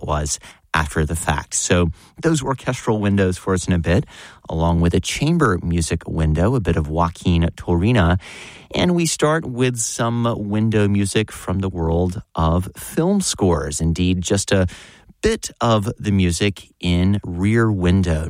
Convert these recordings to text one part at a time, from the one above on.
was after the fact. So those orchestral windows for us in a bit, along with a chamber music window, a bit of Joaquin Turina. And we start with some window music from the world of film scores. Indeed, just a bit of the music in Rear Window,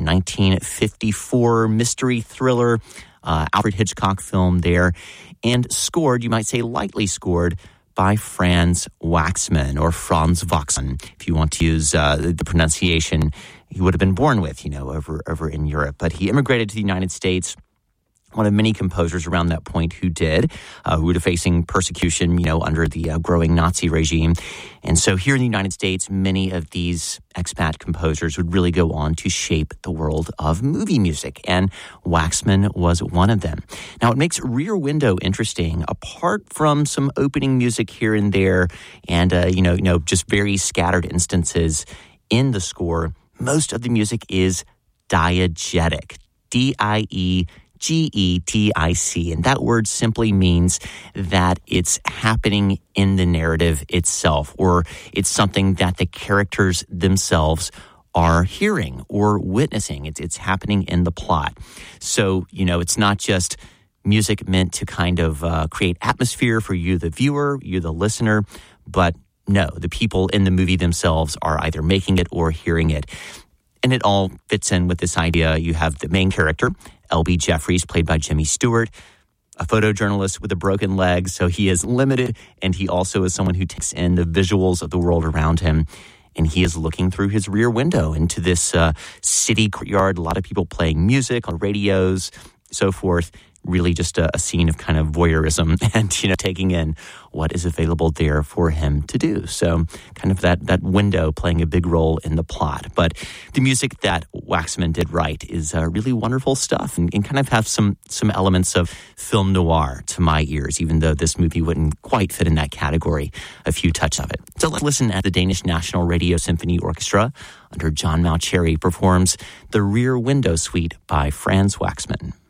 1954 mystery thriller, Alfred Hitchcock film there, and scored, you might say lightly scored, by Franz Waxman, or Franz Waxman, if you want to use the pronunciation he would have been born with, over in Europe. But he immigrated to the United States, one of many composers around that point who did, who were facing persecution, under the growing Nazi regime. And so here in the United States, many of these expat composers would really go on to shape the world of movie music. And Waxman was one of them. Now, it makes Rear Window interesting, apart from some opening music here and there and, just very scattered instances in the score. Most of the music is diegetic, D-I-E-G-E-T-I-C, and that word simply means that it's happening in the narrative itself, or it's something that the characters themselves are hearing or witnessing. It's happening in the plot. So, it's not just music meant to kind of create atmosphere for you, the viewer, you, the listener, but no, the people in the movie themselves are either making it or hearing it. And it all fits in with this idea. You have the main character, L.B. Jeffries, played by Jimmy Stewart, a photojournalist with a broken leg, so he is limited, and he also is someone who takes in the visuals of the world around him, and he is looking through his rear window into this city courtyard, a lot of people playing music on radios, so forth. Really just a scene of kind of voyeurism and, taking in what is available there for him to do. So kind of that window playing a big role in the plot. But the music that Waxman did write is really wonderful stuff and kind of have some elements of film noir to my ears, even though this movie wouldn't quite fit in that category, a few touches of it. So let's listen at the Danish National Radio Symphony Orchestra under John Mauceri performs the Rear Window Suite by Franz Waxman.